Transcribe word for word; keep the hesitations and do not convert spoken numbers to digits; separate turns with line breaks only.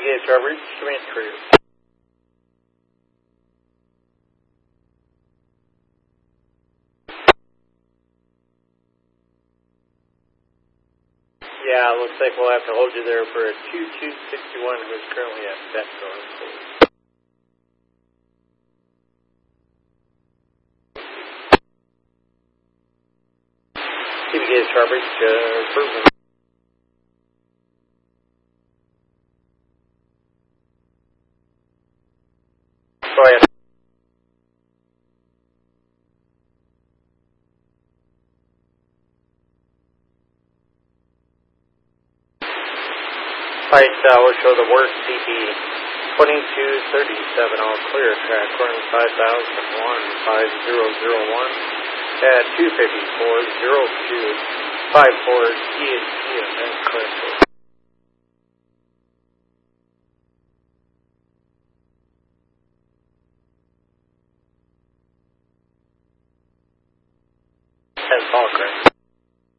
Gauge coverage, command clear. Yeah, looks like we'll have to hold you there for a two two six one who's currently at Betco. T V gauge coverage, uh, proven. Go ahead. Flight uh, will show the work C D twenty-two thirty-seven, all clear, track running five thousand one, five zero zero one, at two fifty-four oh two, five four E S T, and then clear. That's all correct.